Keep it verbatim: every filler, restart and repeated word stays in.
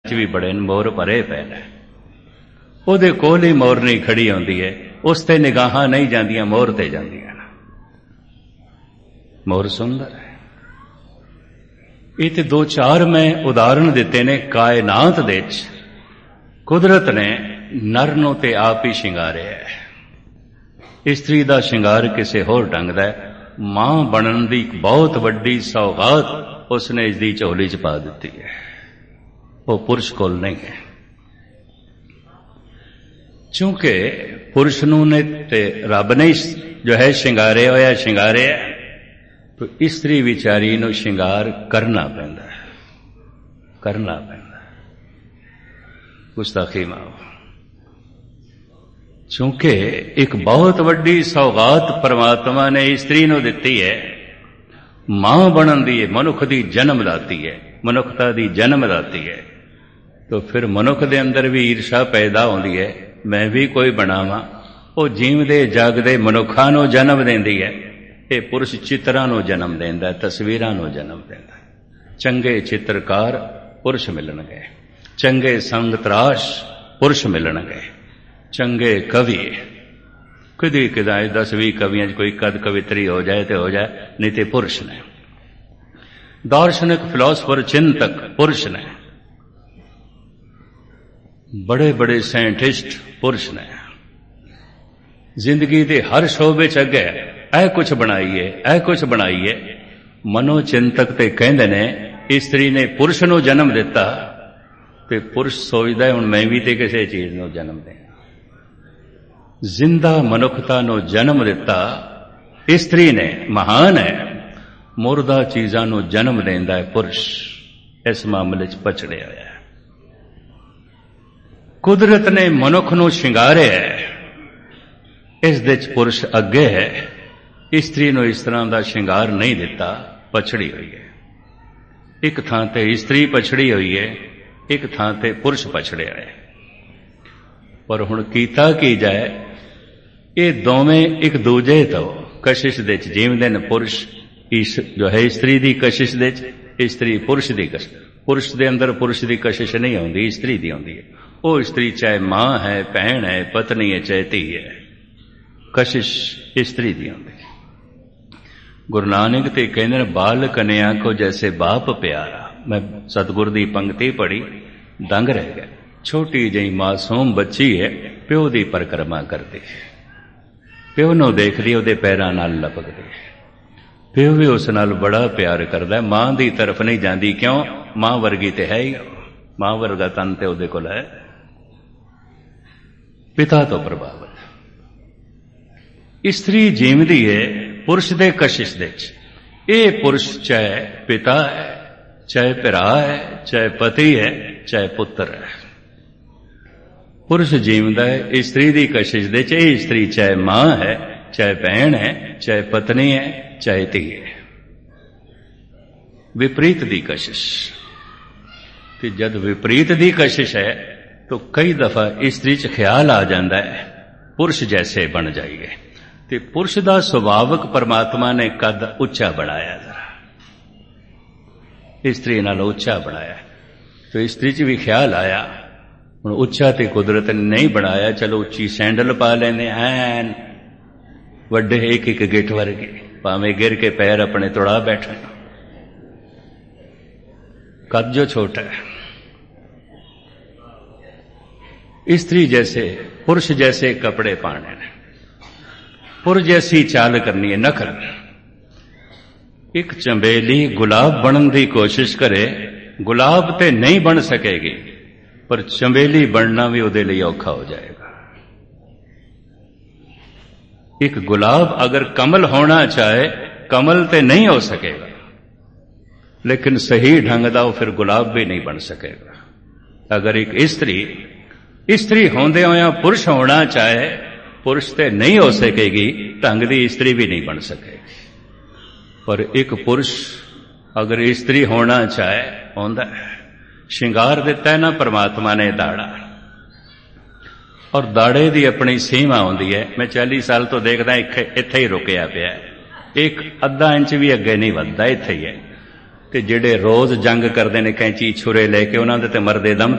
ਵੀ ਬੜੇ ਮੋਰ ਭਰੇ ਪਏ ਨੇ। ਉਹਦੇ ਕੋਲ ਹੀ ਮੋਰਨੀ ਖੜੀ ਆਉਂਦੀ ਹੈ, ਉਸ ਤੇ ਨਿਗਾਹਾਂ ਨਹੀਂ ਜਾਂਦੀਆਂ, ਮੋਰ ਤੇ ਜਾਂਦੀਆਂ ਨੇ। ਮੋਰ ਸੁੰਦਰ ਹੈ। ਇਹ ਤੇ ਦੋ ਚਾਰ ਮੈਂ ਉਦਾਹਰਣ ਦਿੱਤੇ ਨੇ ਕਾਇਨਾਤ ਦੇ ਵਿੱਚ। ਕੁਦਰਤ ਨੇ ਨਰ ਨੂੰ ਤੇ ਆਪ ਹੀ ਸ਼ਿੰਗਾਰਿਆ ਹੈ। ਇਸਤਰੀ ਦਾ ਸ਼ਿੰਗਾਰ ਕਿਸੇ ਹੋਰ ਢੰਗ ਦਾ ਹੈ। ਮਾਂ ਬਣਨ ਦੀ ਇੱਕ ਬਹੁਤ ਵੱਡੀ ਸੌਗਾਤ ਉਸਨੇ ਇਸ ਦੀ ਝੋਲੀ ਚ ਪਾ ਦਿੱਤੀ ਹੈ, ਉਹ ਪੁਰਸ਼ ਕੋਲ ਨਹੀਂ ਹੈ। ਚੂੰਕਿ ਪੁਰਸ਼ ਨੂੰ ਨੇ ਤੇ ਰੱਬ ਨੇ ਜੋ ਹੈ ਸ਼ਿੰਗਾਰਿਆ ਹੋਇਆ ਸ਼ਿੰਗਾਰਿਆ, ਤਾਂ ਇਸਤਰੀ ਵਿਚਾਰੀ ਨੂੰ ਸ਼ਿੰਗਾਰ ਕਰਨਾ ਪੈਂਦਾ ਹੈ, ਕਰਨਾ ਪੈਂਦਾ ਹੈ। ਗੁਸਤਾਖੀ ਮਾਫ਼। ਚੂੰਕਿ ਇੱਕ ਬਹੁਤ ਵੱਡੀ ਸੌਗਾਤ ਪਰਮਾਤਮਾ ਨੇ ਇਸਤਰੀ ਨੂੰ ਦਿੱਤੀ ਹੈ, ਮਾਂ ਬਣਨ ਦੀ ਹੈ, ਮਨੁੱਖ ਦੀ ਜਨਮ ਦਾਤੀ ਹੈ, ਮਨੁੱਖਤਾ ਦੀ ਜਨਮ ਦਾਤੀ ਹੈ। ਤਾਂ ਫਿਰ ਮਨੁੱਖ ਦੇ ਅੰਦਰ ਵੀ ਈਰਸ਼ਾ ਪੈਦਾ ਹੁੰਦੀ ਹੈ, ਮੈਂ ਵੀ ਕੋਈ ਬਣਾਵਾਂ। ਉਹ ਜੀਵਦੇ ਜਾਗਦੇ ਮਨੁੱਖਾਂ ਨੂੰ ਜਨਮ ਦਿੰਦੀ ਹੈ। ਇਹ ਪੁਰਸ਼ ਚਿੱਤਰਾਂ ਨੂੰ ਜਨਮ ਦਿੰਦਾ, ਤਸਵੀਰਾਂ ਨੂੰ ਜਨਮ ਦਿੰਦਾ। ਚੰਗੇ ਚਿੱਤਰਕਾਰ ਪੁਰਸ਼ ਮਿਲਣਗੇ, ਚੰਗੇ ਸੰਗ ਤਰਾਸ਼ ਪੁਰਸ਼ ਮਿਲਣਗੇ, ਚੰਗੇ ਕਵੀ। ਕਦੀ ਕਦਾਏ ਦਸ ਵੀਹ ਕਵੀਆਂ ਚ ਕੋਈ ਕਦ ਕਵਿਤਰੀ ਹੋ ਜਾਏ ਤੇ ਹੋ ਜਾਏ, ਨਹੀਂ ਤੇ ਪੁਰਸ਼ ਨੇ। ਦਾਰਸ਼ਨਿਕ ਫਿਲਾਸਫਰ ਚਿੰਤਕ ਪੁਰਸ਼ ਨੇ, ਬੜੇ ਬੜੇ ਸਾਇੰਟਿਸਟ ਪੁਰਸ਼ ਨੇ। ਜ਼ਿੰਦਗੀ ਦੇ ਹਰ ਸ਼ੋਬੇ ਚ ਅੱਗੇ ਇਹ ਕੁਛ ਬਣਾਈਏ, ਇਹ ਕੁਛ ਬਣਾਈਏ। ਮਨੋਚਿੰਤਕ ਤੇ ਕਹਿੰਦੇ ਨੇ ਇਸਤਰੀ ਨੇ ਪੁਰਸ਼ ਨੂੰ ਜਨਮ ਦਿੱਤਾ, ਤੇ ਪੁਰਸ਼ ਸੋਚਦਾ ਹੁਣ ਮੈਂ ਵੀ ਤੇ ਕਿਸੇ ਚੀਜ਼ ਨੂੰ ਜਨਮ ਦੇਣਾ। ਜ਼ਿੰਦਾ ਮਨੁੱਖਤਾ ਨੂੰ ਜਨਮ ਦਿੱਤਾ ਇਸਤਰੀ ਨੇ, ਮਹਾਨ ਹੈ। ਮੁਰਦਾ ਚੀਜ਼ਾਂ ਨੂੰ ਜਨਮ ਦਿੰਦਾ ਹੈ ਪੁਰਸ਼। ਇਸ ਮਾਮਲੇ ਚ ਪਛੜਿਆ ਹੋਇਆ ਹੈ। ਕੁਦਰਤ ਨੇ ਮਨੁੱਖ ਨੂੰ ਸ਼ਿੰਗਾਰਿਆ ਹੈ, ਇਸ ਦੇ ਚ ਪੁਰਸ਼ ਅੱਗੇ ਹੈ। ਇਸਤਰੀ ਨੂੰ ਇਸ ਤਰ੍ਹਾਂ ਦਾ ਸ਼ਿੰਗਾਰ ਨਹੀਂ ਦਿੱਤਾ, ਪਛੜੀ ਹੋਈ ਹੈ। ਇੱਕ ਥਾਂ ਤੇ ਇਸਤਰੀ ਪਛੜੀ ਹੋਈ ਹੈ, ਇੱਕ ਥਾਂ ਤੇ ਪੁਰਸ਼ ਪਛੜਿਆ ਹੈ। ਪਰ ਹੁਣ ਕੀਤਾ ਕੀ ਜਾਏ, ਇਹ ਦੋਵੇਂ ਇੱਕ ਦੂਜੇ ਤੋਂ ਕਸ਼ਿਸ਼ ਦੇ ਚ ਜੀਵਦੇ ਨੇ। ਪੁਰਸ਼ ਇਸ ਜੋ ਹੈ ਇਸਤਰੀ ਦੀ ਕਸ਼ਿਸ਼ ਦੇ ਚ, ਇਸਤਰੀ ਪੁਰਸ਼ ਦੀ ਕਸ਼ਿਸ਼। ਪੁਰਸ਼ ਦੇ ਅੰਦਰ ਪੁਰਸ਼ ਦੀ ਕਸ਼ਿਸ਼ ਨਹੀਂ ਆਉਂਦੀ, ਇਸਤਰੀ ਦੀ ਆਉਂਦੀ ਹੈ। ਉਹ ਇਸਤਰੀ ਚਾਹੇ ਮਾਂ ਹੈ, ਭੈਣ ਹੈ, ਪਤਨੀ ਹੈ, ਚਾਹੇ ਧੀ ਹੈ, ਕਸ਼ਿਸ਼ ਇਸਤਰੀ ਦੀ ਆਉਂਦੀ ਹੈ। ਗੁਰੂ ਨਾਨਕ ਤੇ ਕਹਿੰਦੇ ਨੇ ਬਾਲ ਕਨਿਆ ਕੋ ਜੈਸੇ ਬਾਪ ਪਿਆਰਾ। ਮੈਂ ਸਤਿਗੁਰ ਦੀ ਪੰਕਤੀ ਪੜ੍ਹੀ, ਦੰਗ ਰਹਿ ਗਿਆ। ਛੋਟੀ ਜਿਹੀ ਮਾਸੂਮ ਬੱਚੀ ਹੈ, ਪਿਓ ਦੀ ਪਰਿਕਰਮਾ ਕਰਦੀ ਹੈ, ਪਿਓ ਨੂੰ ਦੇਖਦੀ, ਉਹਦੇ ਪੈਰਾਂ ਨਾਲ ਲਪਕਦੀ ਹੈ। ਪਿਓ ਵੀ ਉਸ ਨਾਲ ਬੜਾ ਪਿਆਰ ਕਰਦਾ, ਮਾਂ ਦੀ ਤਰਫ ਨਹੀਂ ਜਾਂਦੀ। ਕਿਉਂ? ਮਾਂ ਵਰਗੀ ਤੇ ਹੈ ਹੀ, ਮਾਂ ਵਰਗਾ ਤਨ ਤੇ ਉਹਦੇ ਕੋਲ ਹੈ। ਪਿਤਾ ਤੋਂ ਪ੍ਰਭਾਵਿਤ ਇਸਤਰੀ ਜੀਵਦੀ ਹੈ ਪੁਰਸ਼ ਦੇ ਕਸ਼ਿਸ਼ ਦੇ ਚ। ਇਹ ਪੁਰਸ਼ ਚਾਹੇ ਪਿਤਾ ਹੈ, ਚਾਹੇ ਭਰਾ ਹੈ, ਚਾਹੇ ਪਤੀ ਹੈ, ਚਾਹੇ ਪੁੱਤਰ ਹੈ। ਪੁਰਸ਼ ਜੀਵਦਾ ਹੈ ਇਸਤਰੀ ਦੀ ਕਸ਼ਿਸ਼ ਦੇ ਚ। ਇਹ ਇਸਤਰੀ ਚਾਹੇ ਮਾਂ ਹੈ, ਚਾਹੇ ਭੈਣ ਹੈ, ਚਾਹੇ ਪਤਨੀ ਹੈ, ਚਾਹੇ ਧੀ ਹੈ। ਵਿਪਰੀਤ ਦੀ ਕਸ਼ਿਸ਼। ਕਿ ਜਦ ਵਿਪਰੀਤ ਦੀ ਕਸ਼ਿਸ਼ ਹੈ ਤਾਂ ਕਈ ਦਫਾ ਇਸਤਰੀ ਚ ਖਿਆਲ ਆ ਜਾਂਦਾ ਹੈ ਪੁਰਸ਼ ਜੈਸੇ ਬਣ ਜਾਈਏ। ਤੇ ਪੁਰਸ਼ ਦਾ ਸੁਭਾਵਕ ਪਰਮਾਤਮਾ ਨੇ ਕੱਦ ਉੱਚਾ ਬਣਾਇਆ, ਜ਼ਰਾ ਇਸਤਰੀ ਨਾਲ ਉੱਚਾ ਬਣਾਇਆ। ਤੇ ਇਸਤਰੀ ਚ ਵੀ ਖਿਆਲ ਆਇਆ ਹੁਣ ਉੱਚਾ ਤੇ ਕੁਦਰਤ ਨੇ ਨਹੀਂ ਬਣਾਇਆ, ਚਲੋ ਉੱਚੀ ਸੈਂਡਲ ਪਾ ਲੈਂਦੇ ਐਨ ਵੱਡੇ ਇੱਕ ਇੱਕ ਗਿੱਠ ਵਰਗੇ, ਭਾਵੇਂ ਗਿਰ ਕੇ ਪੈਰ ਆਪਣੇ ਤੁੜਾ ਬੈਠਣ। ਕੱਦ ਜੋ ਛੋਟਾ है। स्त्री जैसे पुरुष जैसे कपड़े पाने, पुर जैसी चाल करनी है, नखर। एक चंबेली गुलाब बनने की कोशिश करे, गुलाब ते नहीं बन सकेगी, पर चंबेली बनना भी उहदे लई औखा हो जाएगा। एक गुलाब अगर कमल होना चाहे, कमल ते नहीं हो सकेगा, लेकिन सही ढंग दा वो फिर गुलाब भी नहीं बन सकेगा। अगर एक स्त्री स्त्री होंदे होया पुरुष होना चाहे, पुरुष ते नहीं हो सकेगी, ढंग दी स्त्री भी नहीं बन सकेगी। पर एक पुरुष अगर स्त्री होना चाहे, होंदा है। श्रृंगार दिता है ना परमात्मा ने दाड़ा, और दाड़े दी अपनी सीमा होंदी है। मैं चालीस साल तो देखदा इत्थे ही रुकिया पिया, एक अद्धा इंच भी अगे नहीं वधदा, इत्थे ही है। ते जिहड़े रोज जंग करदे ने कैंची छुरे लेके, उन्हां दे ते मरदे दम